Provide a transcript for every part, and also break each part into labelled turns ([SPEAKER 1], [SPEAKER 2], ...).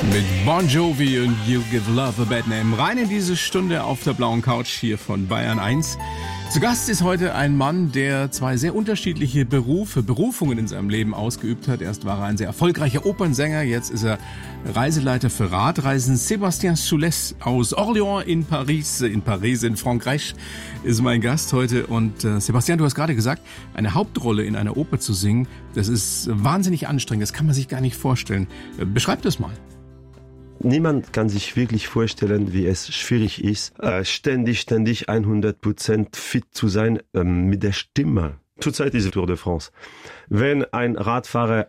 [SPEAKER 1] Mit Bon Jovi und You Give Love a Bad Name. Rein in diese Stunde auf der blauen Couch hier von Bayern 1. Zu Gast ist heute ein Mann, der zwei sehr unterschiedliche Berufungen in seinem Leben ausgeübt hat. Erst war er ein sehr erfolgreicher Opernsänger, jetzt ist er Reiseleiter für Radreisen. Sébastien Soulès aus Orléans in Paris in Frankreich ist mein Gast heute. Und Sébastien, du hast gerade gesagt, eine Hauptrolle in einer Oper zu singen, das ist wahnsinnig anstrengend, das kann man sich gar nicht vorstellen. Beschreib das mal.
[SPEAKER 2] Niemand kann sich wirklich vorstellen, wie es schwierig ist, ständig 100% fit zu sein mit der Stimme. Zurzeit ist die Tour de France. Wenn ein Radfahrer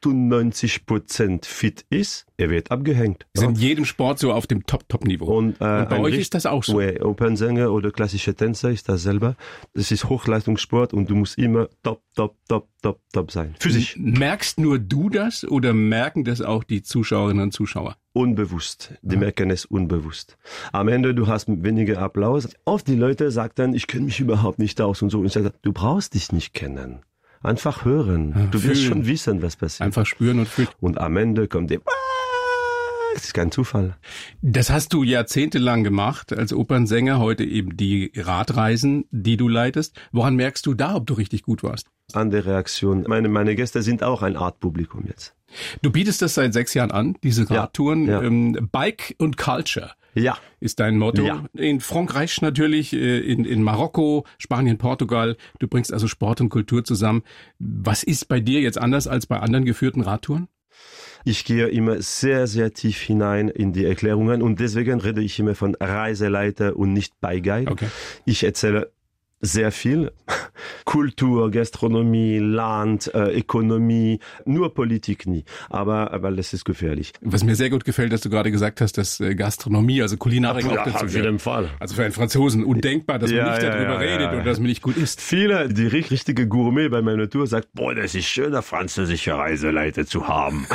[SPEAKER 2] 98% fit ist, er wird abgehängt.
[SPEAKER 1] Das ist in jedem Sport so auf dem Top-Niveau.
[SPEAKER 2] Und
[SPEAKER 1] bei euch ist das auch so?
[SPEAKER 2] Opernsänger oder klassische Tänzer ist das selber. Das ist Hochleistungssport und du musst immer top sein. Physisch.
[SPEAKER 1] Merkst nur du das oder merken das auch die Zuschauerinnen und Zuschauer?
[SPEAKER 2] Unbewusst. Die merken es unbewusst. Am Ende, du hast weniger Applaus. Oft die Leute sagen dann, ich kenne mich überhaupt nicht aus und so. Und ich sage, du brauchst dich nicht kennen. Einfach hören.
[SPEAKER 1] Ja,
[SPEAKER 2] du wirst schon wissen, was passiert.
[SPEAKER 1] Einfach spüren und fühlen.
[SPEAKER 2] Und am Ende kommt der, es ist kein Zufall.
[SPEAKER 1] Das hast du jahrzehntelang gemacht als Opernsänger, heute eben die Radreisen, die du leitest. Woran merkst du da, ob du richtig gut warst?
[SPEAKER 2] An der Reaktion. Meine Gäste sind auch ein Art Publikum jetzt.
[SPEAKER 1] Du bietest das seit 6 Jahren an, diese Radtouren.
[SPEAKER 2] Ja.
[SPEAKER 1] Bike und Culture.
[SPEAKER 2] Ja.
[SPEAKER 1] Ist dein Motto.
[SPEAKER 2] Ja.
[SPEAKER 1] In Frankreich natürlich, in Marokko, Spanien, Portugal. Du bringst also Sport und Kultur zusammen. Was ist bei dir jetzt anders als bei anderen geführten Radtouren?
[SPEAKER 2] Ich gehe immer sehr, sehr tief hinein in die Erklärungen und deswegen rede ich immer von Reiseleiter und nicht Bike-Guide.
[SPEAKER 1] Okay.
[SPEAKER 2] Ich erzähle sehr viel. Kultur, Gastronomie, Land, Ökonomie, nur Politik nie. Aber das ist gefährlich.
[SPEAKER 1] Was mir sehr gut gefällt, dass du gerade gesagt hast, dass Gastronomie, also Kulinarik auch dazu
[SPEAKER 2] auf jeden Fall.
[SPEAKER 1] Also für einen Franzosen undenkbar, dass man nicht darüber redet oder dass man nicht gut isst.
[SPEAKER 2] Viele, die richtige Gourmet bei meiner Tour sagt, boah, das ist schön, eine französische Reiseleiter zu haben.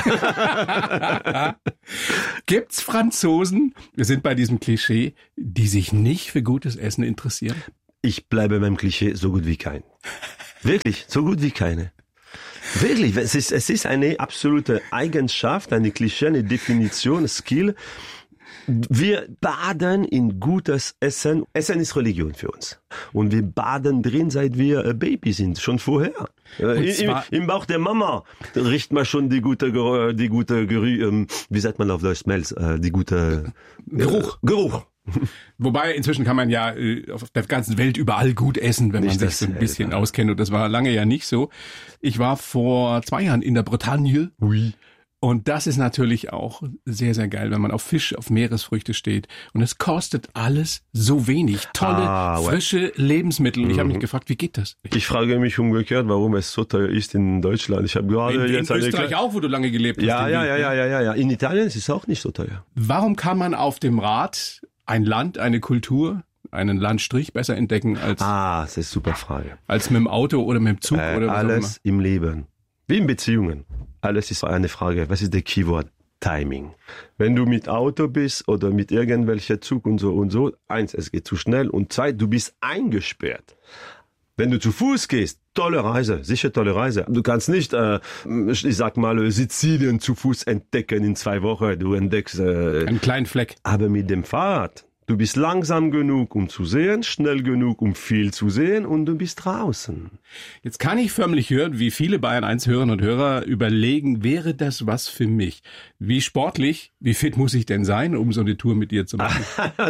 [SPEAKER 1] Gibt's Franzosen, wir sind bei diesem Klischee, die sich nicht für gutes Essen interessieren?
[SPEAKER 2] Ich bleibe beim Klischee so gut wie kein. Wirklich, so gut wie keine. Wirklich, es ist eine absolute Eigenschaft, eine Klischee, eine Definition, Skill. Wir baden in gutes Essen. Essen ist Religion für uns. Und wir baden drin, seit wir Baby sind, schon vorher. Im Bauch der Mama riecht man schon die gute wie sagt man auf Deutsch, smells, die gute Geruch.
[SPEAKER 1] Wobei, inzwischen kann man ja auf der ganzen Welt überall gut essen, wenn man sich so ein bisschen auskennt. Und das war lange ja nicht so. Ich war vor 2 Jahren in der Bretagne.
[SPEAKER 2] Oui.
[SPEAKER 1] Und das ist natürlich auch sehr, sehr geil, wenn man auf Fisch, auf Meeresfrüchte steht. Und es kostet alles so wenig. Tolle, frische Lebensmittel. Und ich habe mich gefragt, wie geht das?
[SPEAKER 2] Ich frage mich umgekehrt, warum es so teuer ist in Deutschland. Ich habe gerade
[SPEAKER 1] in Österreich auch, wo du lange gelebt hast.
[SPEAKER 2] Ja. In Italien ist es auch nicht so teuer.
[SPEAKER 1] Warum kann man auf dem Rad ein Land, eine Kultur, einen Landstrich besser entdecken als...
[SPEAKER 2] Das ist eine super Frage.
[SPEAKER 1] Als mit dem Auto oder mit dem Zug oder was
[SPEAKER 2] alles im Leben. Wie in Beziehungen. Alles ist eine Frage. Was ist der Keyword? Timing. Wenn du mit Auto bist oder mit irgendwelcher Zug und so, 1, es geht zu schnell und 2, du bist eingesperrt. Wenn du zu Fuß gehst, tolle Reise, sicher tolle Reise. Du kannst nicht, ich sag mal, Sizilien zu Fuß entdecken in 2 Wochen. Du entdeckst
[SPEAKER 1] einen kleinen Fleck.
[SPEAKER 2] Aber mit dem Fahrrad, du bist langsam genug, um zu sehen, schnell genug, um viel zu sehen und du bist draußen.
[SPEAKER 1] Jetzt kann ich förmlich hören, wie viele Bayern 1 Hörerinnen und Hörer überlegen, wäre das was für mich? Wie sportlich, wie fit muss ich denn sein, um so eine Tour mit dir zu machen?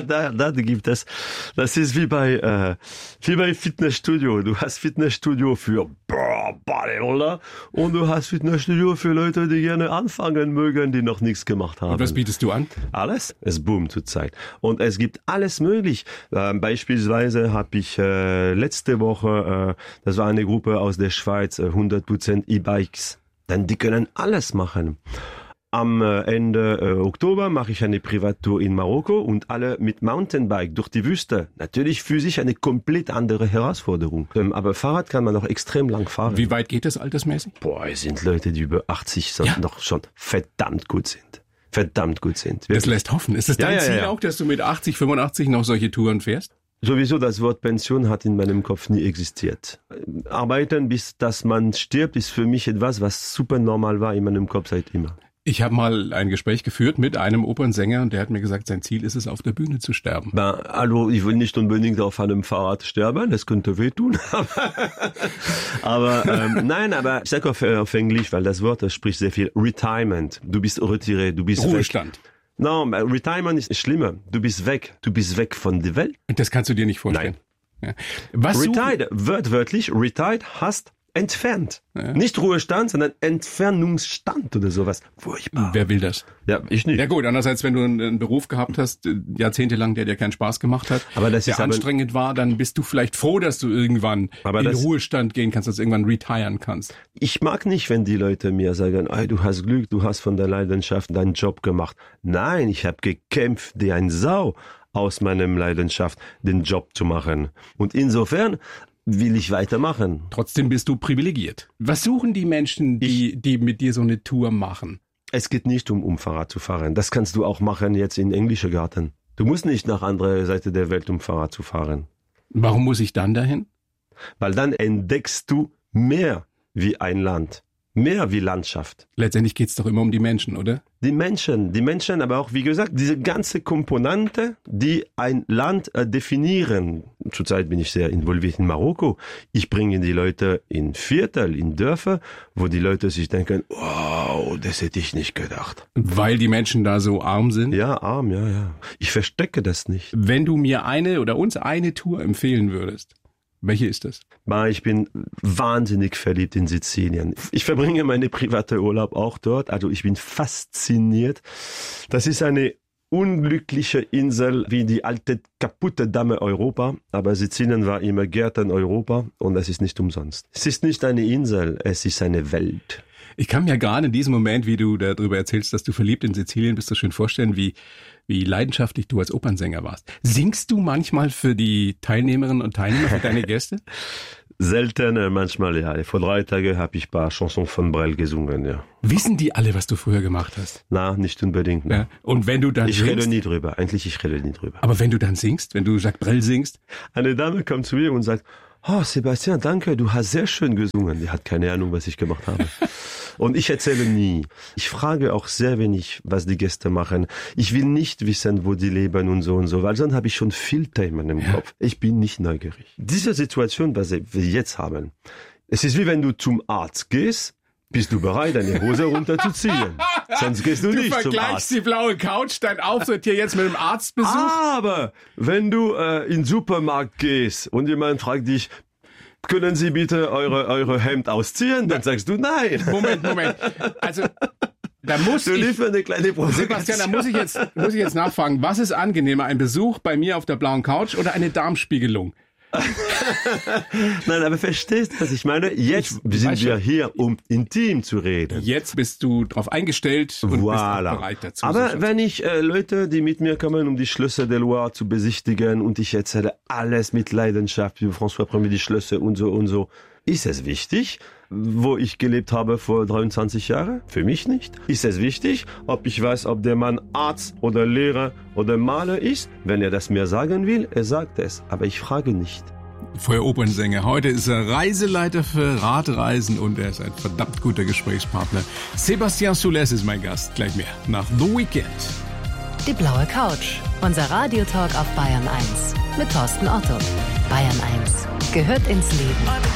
[SPEAKER 2] da gibt es, das ist wie bei Fitnessstudio. Du hast Fitnessstudio für Bodybuilder und du hast Fitnessstudio für Leute, die gerne anfangen mögen, die noch nichts gemacht haben.
[SPEAKER 1] Und was bietest du an?
[SPEAKER 2] Alles. Es boomt zurzeit. Und es gibt alles möglich. Beispielsweise habe ich letzte Woche, das war eine Gruppe aus der Schweiz, 100% E-Bikes. Denn die können alles machen. Am Ende Oktober mache ich eine Privattour in Marokko und alle mit Mountainbike durch die Wüste. Natürlich für sich eine komplett andere Herausforderung. Aber Fahrrad kann man noch extrem lang fahren.
[SPEAKER 1] Wie weit geht das altersmäßig?
[SPEAKER 2] Es sind Leute, die über 80 noch schon verdammt gut sind. Wirklich.
[SPEAKER 1] Das lässt hoffen. Ist es dein Ziel auch, dass du mit 80, 85 noch solche Touren fährst?
[SPEAKER 2] Sowieso, das Wort Pension hat in meinem Kopf nie existiert. Arbeiten, bis dass man stirbt, ist für mich etwas, was super normal war in meinem Kopf seit immer.
[SPEAKER 1] Ich habe mal ein Gespräch geführt mit einem Opernsänger und der hat mir gesagt, sein Ziel ist es, auf der Bühne zu sterben.
[SPEAKER 2] Also ich will nicht unbedingt auf einem Fahrrad sterben, das könnte wehtun. Nein, aber ich sage auf Englisch, weil das Wort, das spricht sehr viel, Retirement. Du bist retiré, du bist
[SPEAKER 1] Ruhestand.
[SPEAKER 2] Weg. No, Retirement ist schlimmer. Du bist weg von der Welt.
[SPEAKER 1] Und das kannst du dir nicht vorstellen.
[SPEAKER 2] Nein.
[SPEAKER 1] Ja. Was
[SPEAKER 2] retired, wörtlich, retired heißt entfernt. Ja. Nicht Ruhestand, sondern Entfernungsstand oder sowas. Furchtbar.
[SPEAKER 1] Wer will das?
[SPEAKER 2] Ja, ich nicht.
[SPEAKER 1] Ja gut, andererseits, wenn du einen Beruf gehabt hast, jahrzehntelang, der dir keinen Spaß gemacht hat,
[SPEAKER 2] aber das
[SPEAKER 1] der anstrengend war, dann bist du vielleicht froh, dass du irgendwann in den Ruhestand gehen kannst, dass du irgendwann retiren kannst.
[SPEAKER 2] Ich mag nicht, wenn die Leute mir sagen, hey, du hast Glück, du hast von der Leidenschaft deinen Job gemacht. Nein, ich habe gekämpft, wie ein Sau aus meinem Leidenschaft den Job zu machen. Und insofern will ich weitermachen.
[SPEAKER 1] Trotzdem bist du privilegiert. Was suchen die Menschen, die mit dir so eine Tour machen?
[SPEAKER 2] Es geht nicht um Fahrrad zu fahren. Das kannst du auch machen jetzt in englische Garten. Du musst nicht nach anderer Seite der Welt, um Fahrrad zu fahren.
[SPEAKER 1] Warum muss ich dann dahin?
[SPEAKER 2] Weil dann entdeckst du mehr wie ein Land. Mehr wie Landschaft.
[SPEAKER 1] Letztendlich geht's doch immer um die Menschen, oder?
[SPEAKER 2] Die Menschen, aber auch, wie gesagt, diese ganze Komponente, die ein Land definieren. Zurzeit bin ich sehr involviert in Marokko. Ich bringe die Leute in Viertel, in Dörfer, wo die Leute sich denken, wow, das hätte ich nicht gedacht.
[SPEAKER 1] Weil die Menschen da so arm sind?
[SPEAKER 2] Ja, arm, ja. Ich verstecke das nicht.
[SPEAKER 1] Wenn du mir uns eine Tour empfehlen würdest, welche ist das?
[SPEAKER 2] Ich bin wahnsinnig verliebt in Sizilien. Ich verbringe meine private Urlaub auch dort. Also ich bin fasziniert. Das ist eine unglückliche Insel wie die alte kaputte Dame Europa. Aber Sizilien war immer Gärten Europa und das ist nicht umsonst. Es ist nicht eine Insel, es ist eine Welt.
[SPEAKER 1] Ich kann mir gerade in diesem Moment, wie du darüber erzählst, dass du verliebt in Sizilien bist, so schön vorstellen, wie leidenschaftlich du als Opernsänger warst. Singst du manchmal für die Teilnehmerinnen und Teilnehmer, für deine Gäste?
[SPEAKER 2] Selten, manchmal ja. Vor 3 Tagen habe ich ein paar Chansons von Brel gesungen, ja.
[SPEAKER 1] Wissen die alle, was du früher gemacht hast?
[SPEAKER 2] Na, nicht unbedingt. Ne.
[SPEAKER 1] Ja. Und wenn du dann
[SPEAKER 2] Ich rede nie drüber. Ich rede nie drüber.
[SPEAKER 1] Aber wenn du dann singst, wenn du Jacques Brel singst?
[SPEAKER 2] Eine Dame kommt zu mir und sagt, oh, Sebastian, danke, du hast sehr schön gesungen. Die hat keine Ahnung, was ich gemacht habe. Und ich erzähle nie. Ich frage auch sehr wenig, was die Gäste machen. Ich will nicht wissen, wo die leben und so, weil sonst habe ich schon viel Themen im Kopf. Ich bin nicht neugierig. Diese Situation, was wir jetzt haben, es ist wie wenn du zum Arzt gehst, bist du bereit, deine Hose runterzuziehen. Sonst gehst du nicht zum Arzt.
[SPEAKER 1] Du vergleichst die blaue Couch, dein Auftritt hier jetzt mit dem Arztbesuch.
[SPEAKER 2] Aber wenn du in den Supermarkt gehst und jemand fragt dich, können Sie bitte eure Hemd ausziehen? Dann sagst du nein.
[SPEAKER 1] Moment. Also, da muss
[SPEAKER 2] eine kleine
[SPEAKER 1] Sebastian, da muss ich jetzt nachfragen. Was ist angenehmer? Ein Besuch bei mir auf der blauen Couch oder eine Darmspiegelung?
[SPEAKER 2] Nein, aber verstehst du, was ich meine? Jetzt sind wir hier, um intim zu reden.
[SPEAKER 1] Jetzt bist du drauf eingestellt und bist auch bereit dazu.
[SPEAKER 2] Aber wenn ich Leute, die mit mir kommen, um die Schlösser der Loire zu besichtigen und ich erzähle alles mit Leidenschaft, wie François Premier die Schlösser und so, ist es wichtig, wo ich gelebt habe vor 23 Jahren? Für mich nicht. Ist es wichtig, ob ich weiß, ob der Mann Arzt oder Lehrer oder Maler ist? Wenn er das mir sagen will, er sagt es. Aber ich frage nicht.
[SPEAKER 1] Vorher Opernsänger. Heute ist er Reiseleiter für Radreisen und er ist ein verdammt guter Gesprächspartner. Sebastian Soulès ist mein Gast. Gleich mehr nach The Weekend.
[SPEAKER 3] Die blaue Couch. Unser Radiotalk auf Bayern 1 mit Thorsten Otto. Bayern 1 gehört ins Leben.